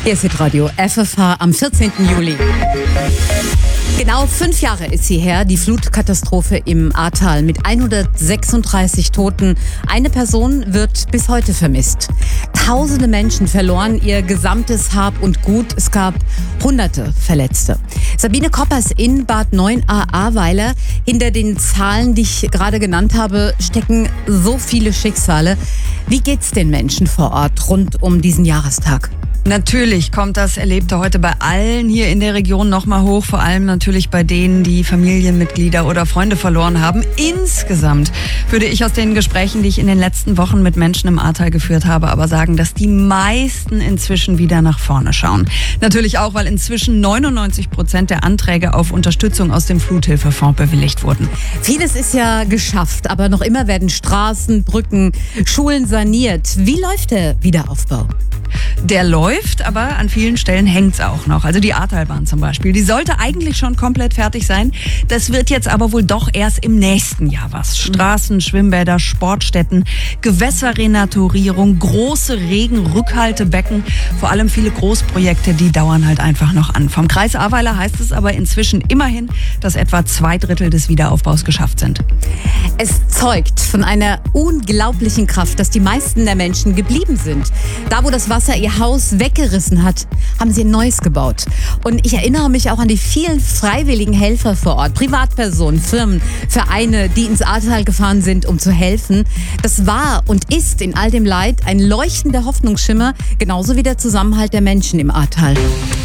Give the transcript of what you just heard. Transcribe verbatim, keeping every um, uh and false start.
Hier ist Hitradio F F H am vierzehnten Juli. Genau fünf Jahre ist sie her, die Flutkatastrophe im Ahrtal mit hundertsechsunddreißig Toten. Eine Person wird bis heute vermisst. Tausende Menschen verloren ihr gesamtes Hab und Gut. Es gab hunderte Verletzte. Sabine Koppers in Bad Neuenahr-Ahrweiler. Hinter den Zahlen, die ich gerade genannt habe, stecken so viele Schicksale. Wie geht's den Menschen vor Ort rund um diesen Jahrestag? Natürlich kommt das Erlebte heute bei allen hier in der Region nochmal hoch, vor allem natürlich bei denen, die Familienmitglieder oder Freunde verloren haben. Insgesamt würde ich aus den Gesprächen, die ich in den letzten Wochen mit Menschen im Ahrtal geführt habe, aber sagen, dass die meisten inzwischen wieder nach vorne schauen. Natürlich auch, weil inzwischen neunundneunzig Prozent der Anträge auf Unterstützung aus dem Fluthilfefonds bewilligt wurden. Vieles ist ja geschafft, aber noch immer werden Straßen, Brücken, Schulen saniert. Wie läuft der Wiederaufbau? Der läuft, aber an vielen Stellen hängt's auch noch. Also die Ahrtalbahn zum Beispiel, die sollte eigentlich schon komplett fertig sein. Das wird jetzt aber wohl doch erst im nächsten Jahr was. Straßen, Schwimmbäder, Sportstätten, Gewässerrenaturierung, große Regenrückhaltebecken, vor allem viele Großprojekte, die dauern halt einfach noch an. Vom Kreis Ahrweiler heißt es aber inzwischen immerhin, dass etwa zwei Drittel des Wiederaufbaus geschafft sind. Es zeugt von einer unglaublichen Kraft, dass die meisten der Menschen geblieben sind. Da, wo das Wasser ihr Haus weggerissen hat, haben sie ein neues gebaut. Und ich erinnere mich auch an die vielen freiwilligen Helfer vor Ort. Privatpersonen, Firmen, Vereine, die ins Ahrtal gefahren sind, um zu helfen. Das war und ist in all dem Leid ein leuchtender Hoffnungsschimmer, genauso wie der Zusammenhalt der Menschen im Ahrtal.